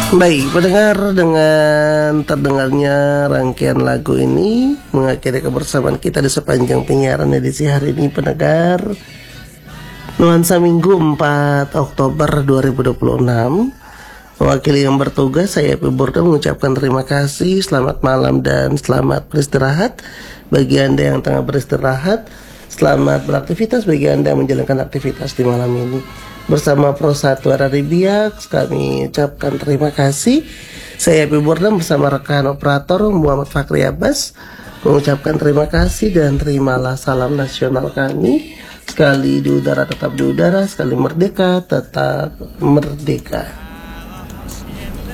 Baik, pendengar, dengan terdengarnya rangkaian lagu ini mengakhiri kebersamaan kita di sepanjang penyiaran edisi hari ini, pendengar. Nuansa Minggu 4 Oktober 2026. Mewakili yang bertugas, saya Epi Burda mengucapkan terima kasih, selamat malam dan selamat beristirahat bagi Anda yang tengah beristirahat. Selamat beraktivitas bagi Anda yang menjalankan aktivitas di malam ini. Bersama Pro 1 RRI Biak, kami ucapkan terima kasih. Saya Epi Burda bersama rekan operator Muhammad Fakri Abbas mengucapkan terima kasih dan terimalah salam nasional kami. Sekali di udara tetap di udara, sekali merdeka tetap merdeka.